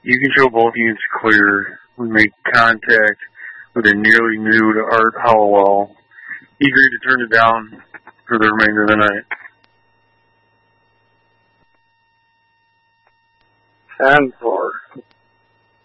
You can show both units clear. We make contact with a nearly nude Art Hallowell. He agreed to turn it down for the remainder of the night. 10-4.